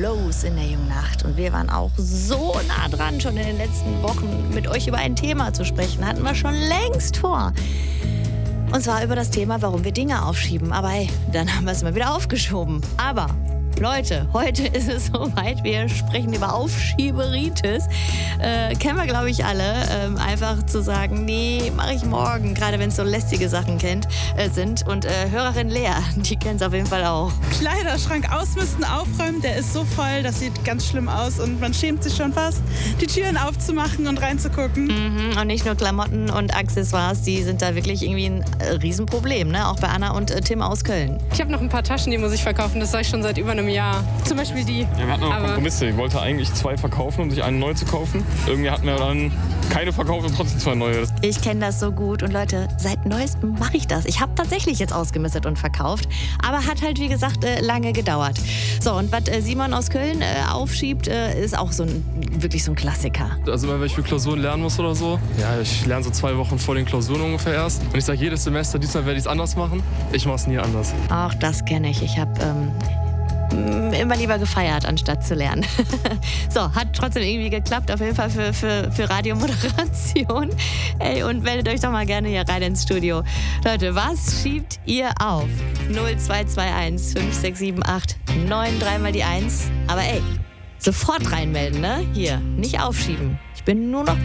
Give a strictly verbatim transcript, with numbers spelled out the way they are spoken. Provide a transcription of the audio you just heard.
los in der Jungnacht. Und wir waren auch so nah dran, schon in den letzten Wochen mit euch über ein Thema zu sprechen. Hatten wir schon längst vor. Und zwar über das Thema, warum wir Dinge aufschieben. Aber hey, dann haben wir es mal wieder aufgeschoben. Aber Leute, heute ist es soweit. Wir sprechen über Aufschieberitis. Äh, kennen wir, glaube ich, alle. Ähm, einfach zu sagen, nee, mache ich morgen. Gerade wenn es so lästige Sachen kennt, äh, sind. Und äh, Hörerin Lea, die kennt es auf jeden Fall auch. Kleiderschrank ausmisten, aufräumen, der ist so voll, das sieht ganz schlimm aus. Und man schämt sich schon fast, die Türen aufzumachen und reinzugucken. Mhm, und nicht nur Klamotten und Accessoires, die sind da wirklich irgendwie ein äh, Riesenproblem. Ne? Auch bei Anna und äh, Tim aus Köln. Ich habe noch ein paar Taschen, die muss ich verkaufen. Das sage ich schon seit über einem Jahr. Zum Beispiel die. Ja, wir hatten noch Kompromisse. Ich wollte eigentlich zwei verkaufen, um sich eine neue zu kaufen. Irgendwie hatten wir dann keine verkauft und trotzdem zwei neue. Ich kenne das so gut und Leute, seit neuestem mache ich das. Ich habe tatsächlich jetzt ausgemistet und verkauft, aber hat halt wie gesagt äh, lange gedauert. So, und was äh, Simon aus Köln äh, aufschiebt, äh, ist auch so ein, wirklich so ein Klassiker. Also immer, wenn ich für Klausuren lernen muss oder so, ja, ich lerne so zwei Wochen vor den Klausuren ungefähr erst. Und ich sage jedes Semester, diesmal werde ich es anders machen. Ich mache es nie anders. Auch das kenne ich. Ich habe ähm, immer lieber gefeiert, anstatt zu lernen. So, hat trotzdem irgendwie geklappt, auf jeden Fall für, für, für Radiomoderation. Ey, und meldet euch doch mal gerne hier rein ins Studio. Leute, was schiebt ihr auf? null zwei zwei eins fünf sechs sieben acht neun drei mal die eins. Aber ey, sofort reinmelden, ne? Hier, nicht aufschieben. Ich bin nur noch